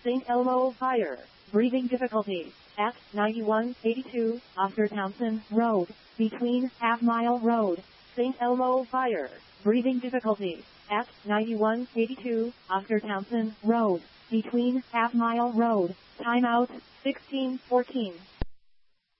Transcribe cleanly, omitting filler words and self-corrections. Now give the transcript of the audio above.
St. Elmo Fire. Breathing difficulties. At 9182 Oscar Townsend Road. Between Half Mile Road. St. Elmo Fire. Breathing difficulties. At 9182 Oscar Townsend Road. Between Half Mile Road. Timeout 1614.